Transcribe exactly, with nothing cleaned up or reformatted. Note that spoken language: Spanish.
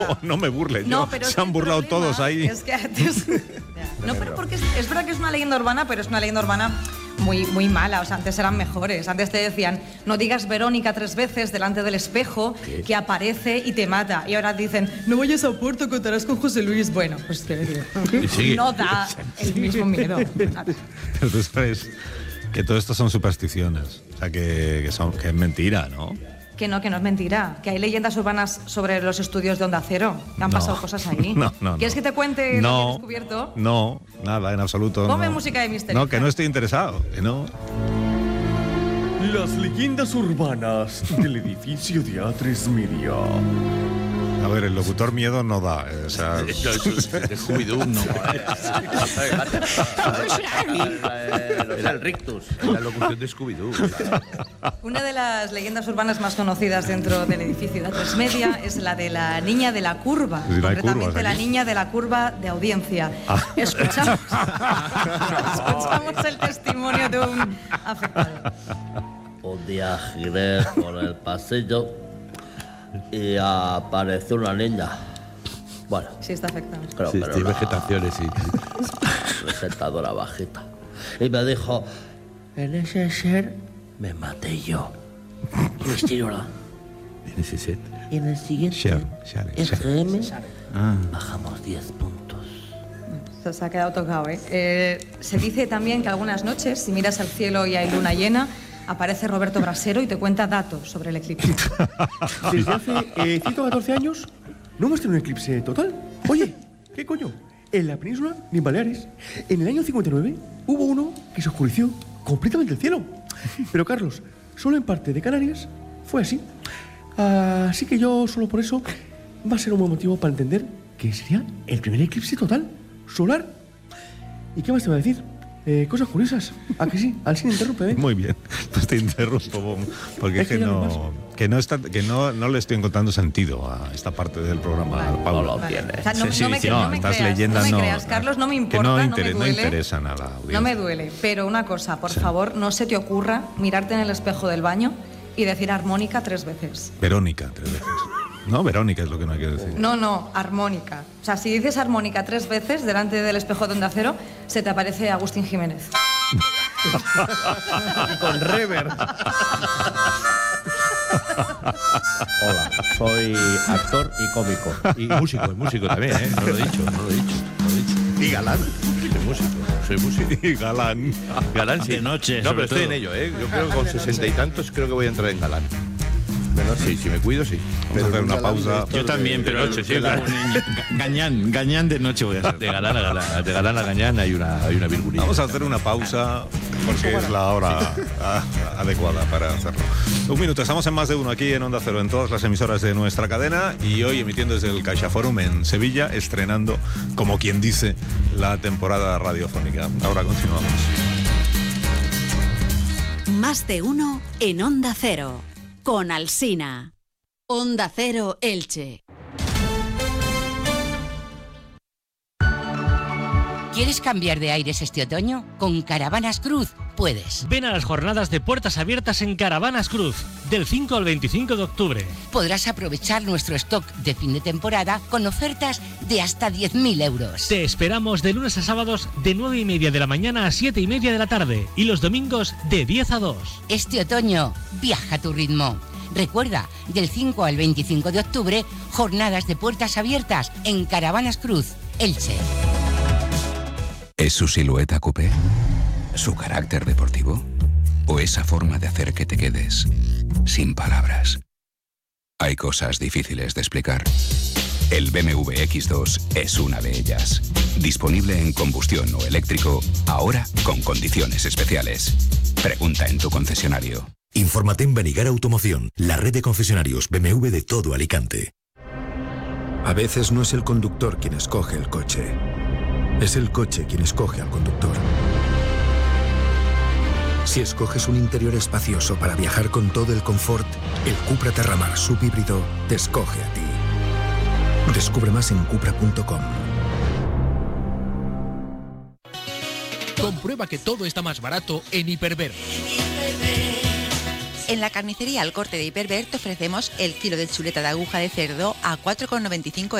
no me burle, no, yo, pero se han burlado todos ahí. Es que antes... No, pero porque es, es verdad que es una leyenda urbana, pero es una leyenda urbana muy, muy mala. O sea, antes eran mejores. Antes te decían, no digas Verónica tres veces delante del espejo, ¿qué? Que aparece y te mata. Y ahora dicen, no vayas a Puerto, contarás con José Luis. Bueno, pues sí. No da el mismo miedo. Pero tú sabes que todo esto son supersticiones. O sea, que, que, son, que es mentira, ¿no? Que no, que no es mentira. Que hay leyendas urbanas sobre los estudios de Onda Cero. Que han no, pasado cosas ahí. No, no, ¿Quieres no. que te cuente no, lo que he descubierto? No, nada, en absoluto. Ponme no. música de misterio. No, que no estoy interesado. Que no. Las leyendas urbanas del edificio de A tres Media. A ver, el locutor miedo no da. O sea, de Scooby-Doo no. Era el rictus, la locución de Scooby-Doo. Una de las leyendas urbanas más conocidas dentro del edificio de A tres Media es la de la niña de la curva. Si concretamente la niña de la curva de audiencia. Ah. Escuchamos, escuchamos el testimonio de un afectado. Un día giré por el pasillo y apareció una niña. Bueno. Sí, está afectado. Creo sí, que tiene vegetaciones, sí. Presentadora bajita. Y me dijo, en ese ser me maté yo. Y me estiró la... En ese set. Y en el siguiente Share, share, F M share. Ah. bajamos diez puntos. Se, se ha quedado tocado, ¿eh? ¿eh? Se dice también que algunas noches, si miras al cielo y hay luna llena, aparece Roberto Brasero y te cuenta datos sobre el eclipse. Desde hace eh, ciento catorce años no hemos tenido un eclipse total. Oye, ¿qué coño? En la península ni en Baleares. En el año cincuenta y nueve hubo uno que se oscureció completamente el cielo. Pero Carlos, solo en parte de Canarias fue así. Así que yo solo por eso va a ser un buen motivo para entender que sería el primer eclipse total solar. ¿Y qué más te va a decir? Eh, cosas curiosas. ¿A que sí? Al sin interrumpe, ¿eh? Muy bien, pues te interrumpo porque es que, no, que, no, está, que no, no le estoy encontrando sentido a esta parte del programa. Vale, Pablo. no lo vale. tiene. O sea, no, sí, sí, no me, sí, no no, me estas creas, leyendas no me no, creas, Carlos, no me importa, que no, no, inter- me no duele, interesan a la audiencia. no me duele, pero una cosa, por sí. favor, no se te ocurra mirarte en el espejo del baño y decir armónica tres veces. Verónica, tres veces. No, Verónica es lo que no hay que decir. No, no, armónica. O sea, si dices armónica tres veces delante del espejo de Onda Cero, se te aparece Agustín Jiménez. Con rever. Hola, soy actor y cómico. Y músico, y músico también, ¿eh? No lo he dicho, no lo he dicho. No lo he dicho. Y galán. Soy músico, soy músico. Y galán. Galán sí. De noche, No, sobre pero estoy todo. en ello, ¿eh? Yo creo que con sesenta y tantos creo que voy a entrar en galán. Pero sí, si me cuido, sí. Vamos a hacer una pausa. Yo también, pero noche, sí, claro. Gañán, gañán de noche voy a ser. De galán a galán, de galán a gañán hay una, hay una virgulina. Vamos a hacer una pausa porque es la hora a- adecuada para hacerlo. Un minuto, estamos en Más de Uno aquí en Onda Cero, en todas las emisoras de nuestra cadena y hoy emitiendo desde el CaixaForum en Sevilla, estrenando, como quien dice, la temporada radiofónica. Ahora continuamos. Más de Uno en Onda Cero, con Alsina. Onda Cero Elche. ¿Quieres cambiar de aires este otoño? Con Caravanas Cruz puedes. Ven a las jornadas de puertas abiertas en Caravanas Cruz, del cinco al veinticinco de octubre. Podrás aprovechar nuestro stock de fin de temporada con ofertas de hasta diez mil euros. Te esperamos de lunes a sábados de nueve y media de la mañana a siete y media de la tarde y los domingos de diez a dos. Este otoño, viaja a tu ritmo. Recuerda, del cinco al veinticinco de octubre, jornadas de puertas abiertas en Caravanas Cruz, Elche. ¿Es su silueta coupé? ¿Su carácter deportivo? ¿O esa forma de hacer que te quedes sin palabras? Hay cosas difíciles de explicar. El B M W X dos es una de ellas. Disponible en combustión o eléctrico, ahora con condiciones especiales. Pregunta en tu concesionario. Infórmate en Benigar Automoción, la red de concesionarios B M W de todo Alicante. A veces no es el conductor quien escoge el coche. Es el coche quien escoge al conductor. Si escoges un interior espacioso para viajar con todo el confort, el Cupra Terramar subhíbrido te escoge a ti. Descubre más en cupra punto com. Comprueba que todo está más barato en Hiperver. En la carnicería Al Corte de Hiperver te ofrecemos el kilo de chuleta de aguja de cerdo a a cuatro con noventa y cinco